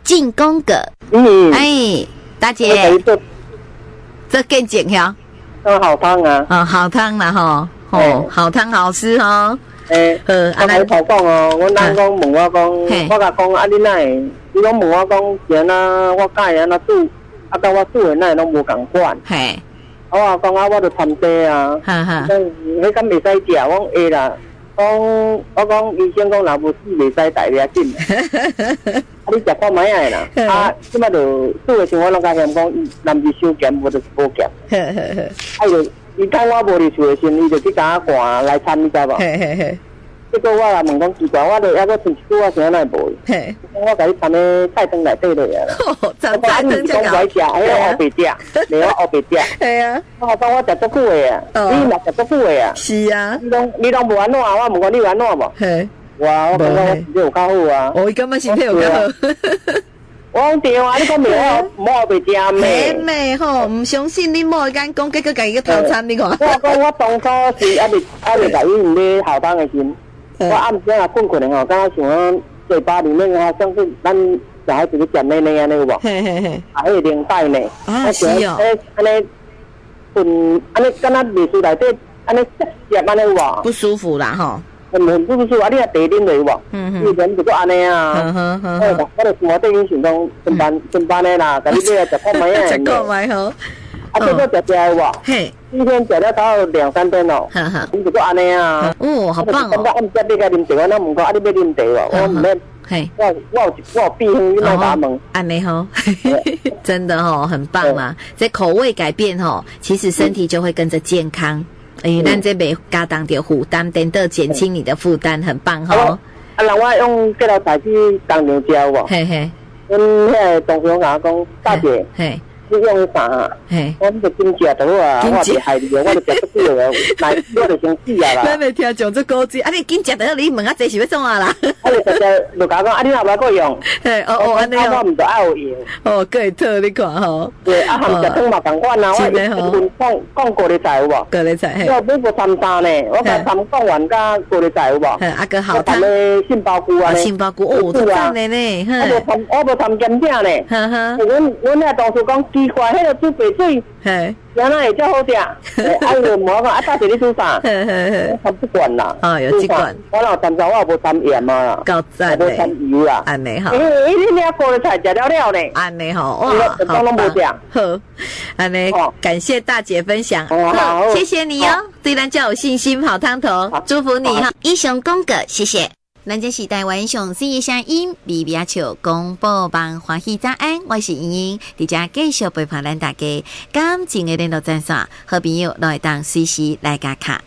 进宫格。哎，大姐，这更简呀。 好汤啊！ 好汤啦吼，好汤好吃吼。 啊，来头讲哦，阮人讲问我讲，我甲讲啊，你哪会？你拢问我讲，是安我教安怎煮，啊，甲我煮的哪会拢无共款。 嘿， 我讲啊，我著参济啊。迄敢袂使食？我讲会啦。我讲医生讲，若无死袂使大袂紧。啊，你食看卖啊啦。啊，即摆著煮的时候，我拢甲嫌讲，男是伤咸，无著无咸。啊就伊看我无伫厝的时阵，伊就去甲我赶来参，你知无？结果我也问讲奇怪，我著还佫剩一句我想哪会无？我甲你参咧菜汤内底落啊。 参菜汤讲不爱食，迄个黑白食，袂我黑白食。系啊，我讲我食足久的啊，你嘛食足久的啊。是啊。你拢无安怎？我问讲你有安怎无？嘿。我感觉我身体有较好啊。 伊感觉身体有较好。 我讲对啊，你讲袂好，无黑白食咩？ 咩吼？唔相信你某间讲，结果家己去偷餐，你看。 我讲我当初是还袂甲伊用咧校当的时。我暗时啊困的吼，敢若像讲嘴巴里面啊，像是咱小孩子去食奶奶安尼有无？啊，迄个零带呢？ 啊，是哦。 安尼困，安尼敢若袂舒内底，安尼涩安尼有无？ 不舒服啦吼。 很不舒服，啊，你若茶啉落有无？以前就搁安尼啊。我著我对因想讲顺班的啦，甲你买来食看卖啊。 食看卖吼。 啊，结果食有无？嘿。今天食了到2-3点咯，你就搁安尼啊？ 哦，好棒哦！ 我唔知你该啉茶，我那唔讲啊，你要啉茶无？我唔免。嘿，我有避风，你莫打问。 安尼吼，真的吼，很棒啦！这口味改变吼，其实身体就会跟着健康。咱这袂加当着负担，等到减轻你的负担，很棒吼。 啊，人我用这道菜去当场食无？嘿嘿。阮迄个同事甲我讲，大姐。嘿。你用啥？我你就金食就好啊，我袂害你，我就食足久了，来我就生死啊啦。 咱袂听讲这古字，啊你金食就好，你问啊这是要创啊啦？ 啊你直接就甲我讲，啊你若无够用？ 嘿安尼哦。我毋着爱有用。 可以特你看吼。 对，啊含食汤嘛同款啊，我讲过的菜有无？ 过的菜。 我每部参三呢，我甲参讲完甲过的菜有无？ 啊个好汤。 参的杏鲍菇啊。 杏鲍菇哦，真赞的呢。 我无参咸菜呢。阮遐同事讲。奇怪，迄个煮白水，原来会遮好食。啊，就问我讲，啊，大姐你煮啥？参不惯啦。 有这款。 我若参烧，我无参盐啊。 够赞无参油啦。 安尼好。 你遐过的菜食了了呢。 安尼好，哇，好棒。好，安尼感谢大姐分享。好，谢谢你哦，对咱较有信心，好汤头，祝福你哈。英雄公哥，谢谢。咱这是台湾上水的声音，微微笑广播网欢喜早安，我是莹莹，伫遮继续陪伴咱大家。感情的联络专线，好朋友都会当随时来加卡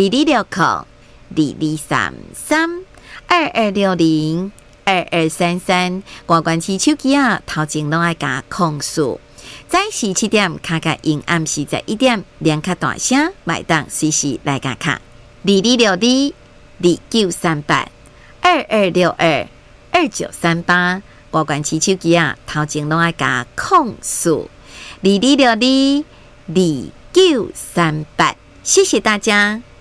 2260223322602233，关关起手机啊，头前拢爱加控诉。早时7点卡卡因暗时在1点，连卡大声，买当随时来加卡2262293822622938，挂关起手机啊，头前拢爱加控诉22622938，谢谢大家。